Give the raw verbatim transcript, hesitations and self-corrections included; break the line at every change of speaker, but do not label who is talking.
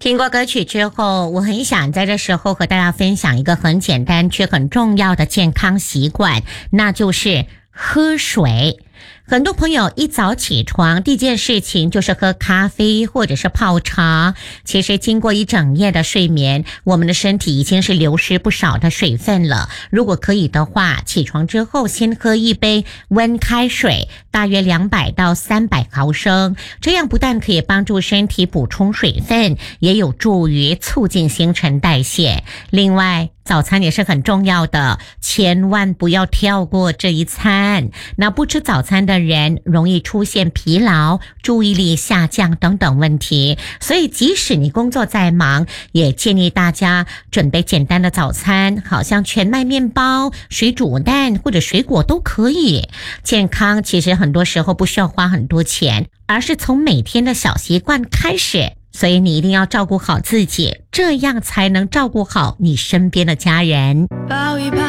听过歌曲之后，我很想在这时候和大家分享一个很简单却很重要的健康习惯，那就是喝水。很多朋友一早起床第一件事情就是喝咖啡或者是泡茶，其实经过一整夜的睡眠，我们的身体已经是流失不少的水分了。如果可以的话，起床之后先喝一杯温开水，大约两百到三百毫升，这样不但可以帮助身体补充水分，也有助于促进新陈代谢。另外早餐也是很重要的，千万不要跳过这一餐。那不吃早餐的人容易出现疲劳、注意力下降等等问题，所以即使你工作再忙，也建议大家准备简单的早餐，好像全麦面包、水煮蛋或者水果都可以。健康其实很多时候不需要花很多钱，而是从每天的小习惯开始。所以你一定要照顾好自己，这样才能照顾好你身边的家人。抱一抱